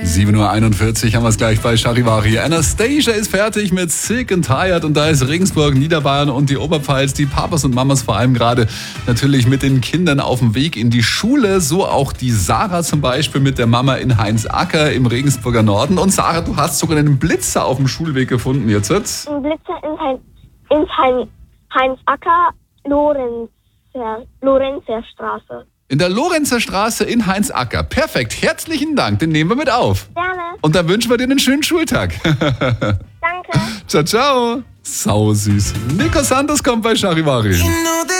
7:41 Uhr haben wir es gleich bei Charivari. Anastasia ist fertig mit Sick and Tired und da ist Regensburg, Niederbayern und die Oberpfalz, die Papas und Mamas vor allem gerade natürlich mit den Kindern auf dem Weg in die Schule. So auch die Sarah zum Beispiel mit der Mama in Heinzacker im Regensburger Norden. Und Sarah, du hast sogar einen Blitzer auf dem Schulweg gefunden jetzt. Ein Blitzer in Heinzacker, Lorenzer Straße. In der Lorenzer Straße in Heinzacker. Perfekt, herzlichen Dank, den nehmen wir mit auf. Gerne. Und dann wünschen wir dir einen schönen Schultag. Danke. Ciao, ciao. Sau süß. Nico Santos kommt bei Charivari.